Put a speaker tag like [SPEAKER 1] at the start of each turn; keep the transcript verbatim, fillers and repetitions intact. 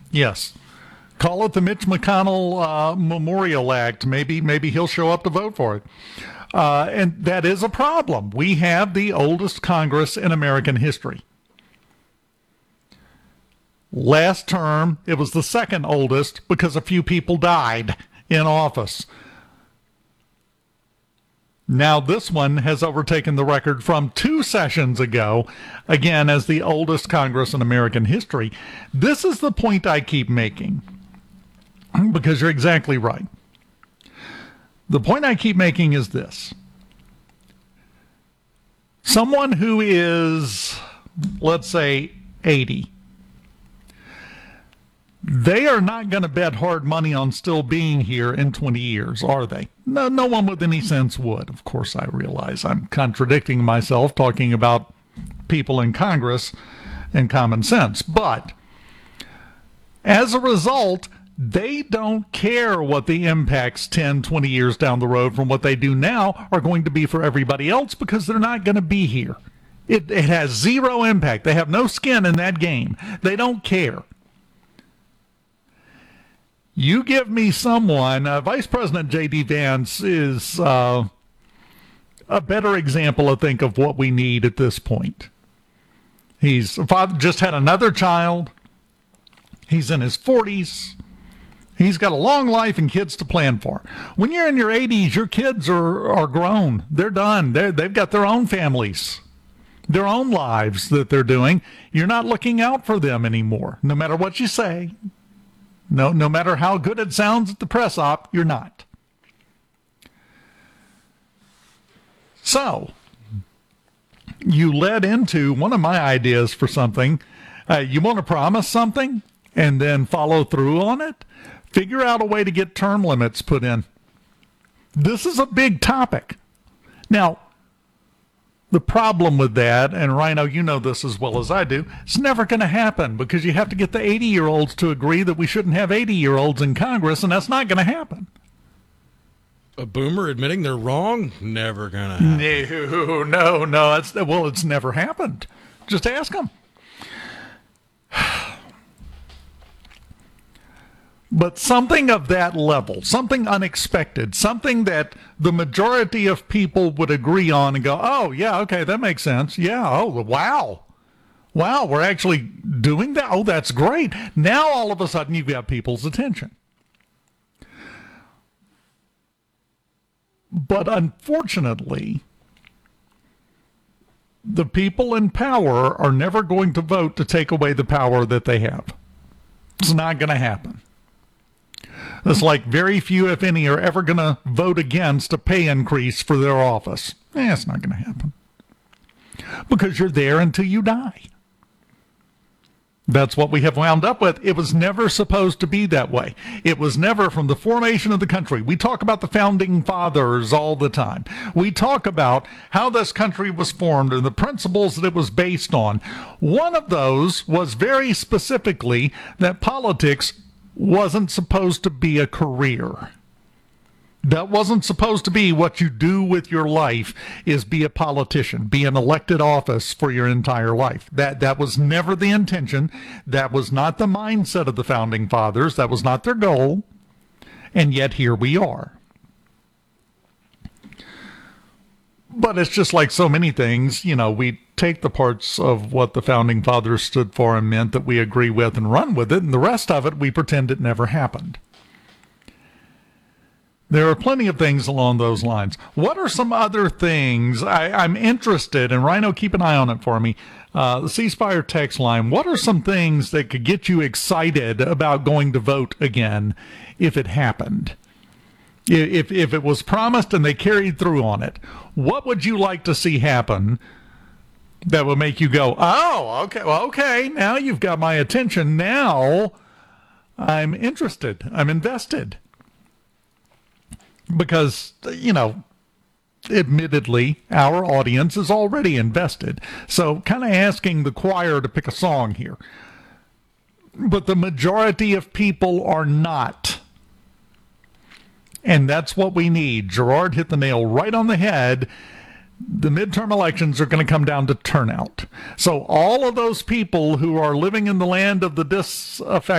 [SPEAKER 1] Yes. Call it the Mitch McConnell uh, Memorial Act. Maybe maybe he'll show up to vote for it. Uh, and that is a problem. We have the oldest Congress in American history. Last term, it was the second oldest because a few people died in office. Now this one has overtaken the record from two sessions ago, again, as the oldest Congress in American history. This is the point I keep making, because you're exactly right. The point I keep making is this. Someone who is, let's say, eighty, they are not going to bet hard money on still being here in twenty years, are they? No, no one with any sense would. Of course, I realize I'm contradicting myself talking about people in Congress and common sense. But as a result, they don't care what the impacts ten, twenty years down the road from what they do now are going to be for everybody else, because they're not going to be here. It, it has zero impact. They have no skin in that game. They don't care. You give me someone, uh, Vice President J D. Vance is uh, a better example, I think, of what we need at this point. He's father, just had another child. He's in his forties. He's got a long life and kids to plan for. When you're in your eighties, your kids are, are grown. They're done. They're, they've got their own families, their own lives that they're doing. You're not looking out for them anymore, no matter what you say. No, no matter how good it sounds at the press op, you're not. So, you led into one of my ideas for something. Uh, you want to promise something and then follow through on it? Figure out a way to get term limits put in. This is a big topic. Now, the problem with that, and Rhino, you know this as well as I do, it's never going to happen, because you have to get the eighty-year-olds to agree that we shouldn't have eighty-year-olds in Congress, and that's not going to happen.
[SPEAKER 2] A boomer admitting they're wrong? Never going to happen.
[SPEAKER 1] No, no, no. It's, well, it's never happened. Just ask them. But something of that level, something unexpected, something that the majority of people would agree on and go, oh, yeah, okay, that makes sense. Yeah, oh, wow. Wow, we're actually doing that? Oh, that's great. Now, all of a sudden, you've got people's attention. But unfortunately, the people in power are never going to vote to take away the power that they have. It's not going to happen. It's like very few, if any, are ever going to vote against a pay increase for their office. Eh, it's not going to happen. Because you're there until you die. That's what we have wound up with. It was never supposed to be that way. It was never from the formation of the country. We talk about the founding fathers all the time. We talk about how this country was formed and the principles that it was based on. One of those was very specifically that politics wasn't supposed to be a career. That wasn't supposed to be what you do with your life, is be a politician, be an elected office for your entire life. That that was never the intention. That was not the mindset of the founding fathers. That was not their goal. And yet here we are. But it's just like so many things, you know, we take the parts of what the founding fathers stood for and meant that we agree with and run with it, and the rest of it we pretend it never happened. There are plenty of things along those lines. What are some other things I, I'm interested in? Rhino, keep an eye on it for me. Uh, the ceasefire text line. What are some things that could get you excited about going to vote again if it happened? If if it was promised and they carried through on it, what would you like to see happen that would make you go, oh, okay, well, okay, now you've got my attention. Now I'm interested. I'm invested. Because, you know, admittedly, our audience is already invested. So kind of asking the choir to pick a song here. But the majority of people are not. And that's what we need. Gerard hit the nail right on the head. The midterm elections are going to come down to turnout. So all of those people who are living in the land of the disaffected